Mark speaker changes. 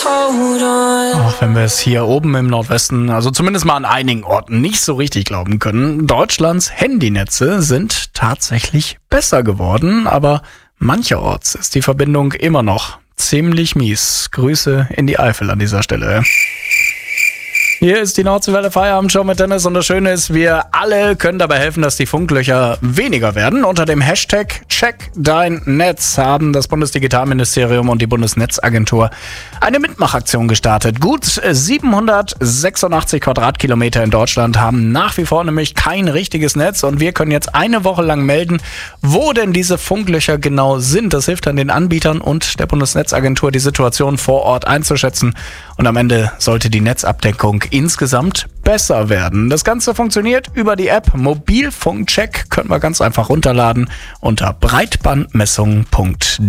Speaker 1: Auch wenn wir es hier oben im Nordwesten, also zumindest mal an einigen Orten, nicht so richtig glauben können, Deutschlands Handynetze sind tatsächlich besser geworden, aber mancherorts ist die Verbindung immer noch ziemlich mies. Grüße in die Eifel an dieser Stelle. Hier ist die Nordseewelle Feierabendshow mit Dennis und das Schöne ist, wir alle können dabei helfen, dass die Funklöcher weniger werden. Unter dem Hashtag Check dein Netz haben das Bundesdigitalministerium und die Bundesnetzagentur eine Mitmachaktion gestartet. Gut 786 Quadratkilometer in Deutschland haben nach wie vor nämlich kein richtiges Netz und wir können jetzt eine Woche lang melden, wo denn diese Funklöcher genau sind. Das hilft dann den Anbietern und der Bundesnetzagentur, die Situation vor Ort einzuschätzen und am Ende sollte die Netzabdeckung insgesamt besser werden. Das Ganze funktioniert über die App Mobilfunkcheck, können wir ganz einfach runterladen unter breitbandmessung.de.